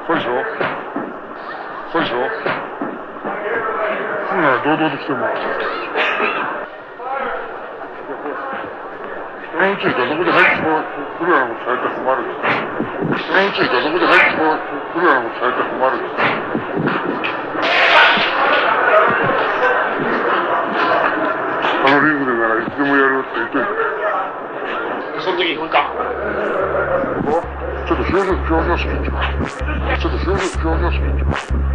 そうでしょそうでしょそんなら堂々と来ても人のうちにどこで入ってくるようなことされたら困るよ。人のうちにどこで入ってくるようなことされたら困るよ。あのリングでならいつでもやるよって言っといて。 その時行くか。 ちょっと表情好きっていうか。ちょっと表情好きっていうか。